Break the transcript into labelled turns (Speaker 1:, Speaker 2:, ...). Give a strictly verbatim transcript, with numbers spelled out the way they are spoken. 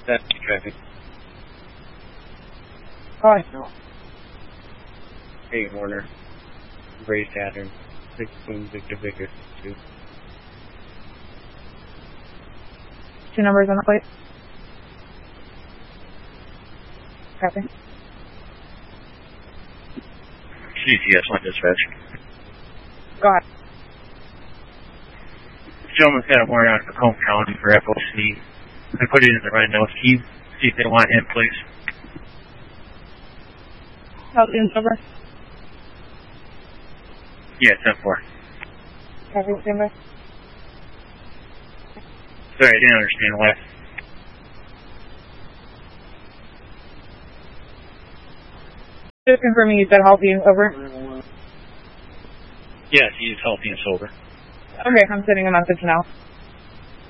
Speaker 1: That's traffic.
Speaker 2: Hi.
Speaker 1: Hey, Warner. Ray Saturn. sixteen Victor Victor two.
Speaker 2: Two numbers on the plate. Copy.
Speaker 3: C T S on dispatch.
Speaker 2: Go ahead.
Speaker 3: Gentleman's got a warrant out for Macomb County for F O C. I put it in the right notes. Can you see if they want him, please?
Speaker 2: Healthy and sober.
Speaker 3: Yeah, ten four.
Speaker 2: Copy, stand by.
Speaker 3: Sorry, I didn't understand the last.
Speaker 2: Just confirming you said healthy and sober.
Speaker 3: Yes, he's healthy and sober.
Speaker 2: Okay, I'm sending a message now.